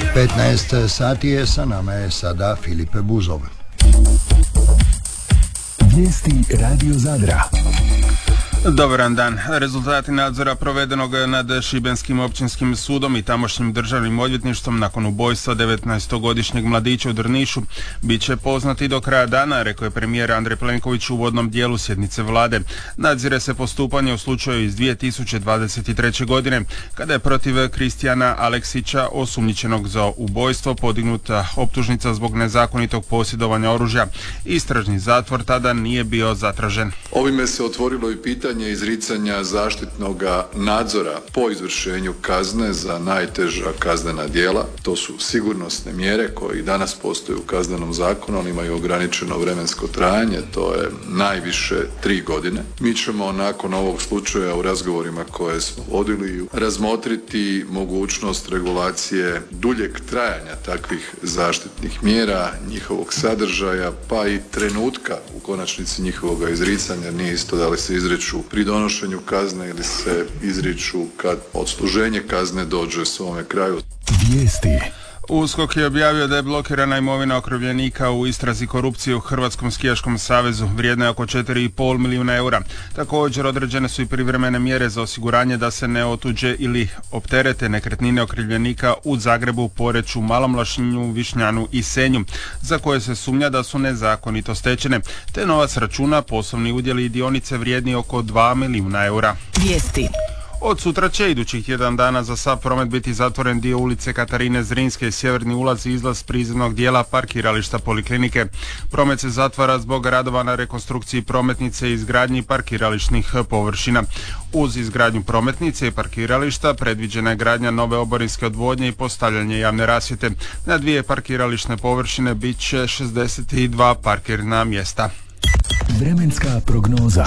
15 sati je, sa nama je sada Filipe Buzov. Vijesti Radio Zadra. Dobar dan. Rezultati nadzora provedenog nad Šibenskim općinskim sudom i tamošnjim državnim odvjetništvom nakon ubojstva 19-godišnjeg mladića u Drnišu bit će poznati do kraja dana, rekao je premijer Andrej Plenković u uvodnom dijelu sjednice vlade. Nadzire se postupanje u slučaju iz 2023. godine, kada je protiv Kristijana Aleksića, osumnjičenog za ubojstvo, podignuta optužnica zbog nezakonitog posjedovanja oružja. Istražni zatvor tada nije bio zatražen. Ovime se otvorilo i pitanje izricanja zaštitnog nadzora po izvršenju kazne za najteža kaznena djela. To su sigurnosne mjere koje i danas postoje u Kaznenom zakonu, oni imaju ograničeno vremensko trajanje, to je najviše 3 godine. Mi ćemo nakon ovog slučaja u razgovorima koje smo vodili razmotriti mogućnost regulacije duljeg trajanja takvih zaštitnih mjera, njihovog sadržaja, pa i trenutka u konačnici njihovog izricanja. Nije isto da li se izriču pri donošenju kazne ili se izriču kad odsluženje kazne dođe svome kraju. Vijesti. USKOK je objavio da je blokirana imovina okrivljenika u istrazi korupcije u Hrvatskom skijaškom savezu, vrijedna je oko 4,5 milijuna eura. Također određene su i privremene mjere za osiguranje da se ne otuđe ili opterete nekretnine okrivljenika u Zagrebu, Poreču, Malom Lošinju, Višnjanu i Senju, za koje se sumnja da su nezakonito stečene, te novac računa, poslovni udjeli i dionice vrijedni oko 2 milijuna eura. Vijesti. Od sutra će idućih tjedan dana za sav promet biti zatvoren dio ulice Katarine Zrinske i sjeverni ulaz i izlaz prizemnog dijela parkirališta Poliklinike. Promet se zatvara zbog radova na rekonstrukciji prometnice i izgradnji parkirališnih površina. Uz izgradnju prometnice i parkirališta predviđena je gradnja nove oborinske odvodnje i postavljanje javne rasvjete. Na 2 parkirališne površine bit će 62 parkirna mjesta. Vremenska prognoza.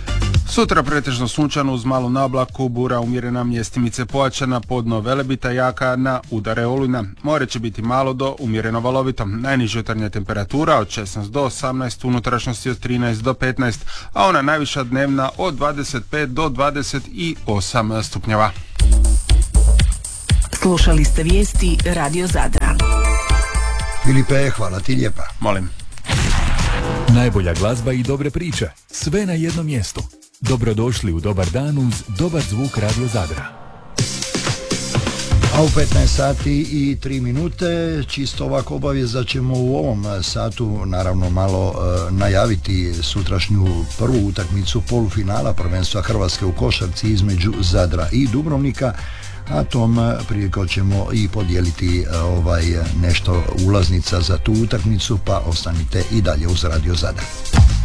Sutra pretežno sunčano uz malu nablaku, bura umjerena, mjestimice pojačana, podno Velebita jaka, na udare olujna. More će biti malo do umjereno valovito. Najniža jutarnja temperatura od 16 do 18, unutrašnjosti od 13 do 15, a ona najviša dnevna od 25 do 28 stupnjeva. Slušali ste vijesti Radio Zadra. Filipe, hvala ti lijepa. Molim. Najbolja glazba i dobre priče. Sve na jednom mjestu. Dobrodošli u Dobar dan uz dobar zvuk Radio Zadra. A u 15 sati i 3 minute čisto ovako obavijest da ćemo u ovom satu naravno malo najaviti sutrašnju prvu utakmicu polufinala prvenstva Hrvatske u košarci između Zadra i Dubrovnika, a tom prilikom ćemo i podijeliti nešto ulaznica za tu utakmicu, pa ostanite i dalje uz Radio Zadar.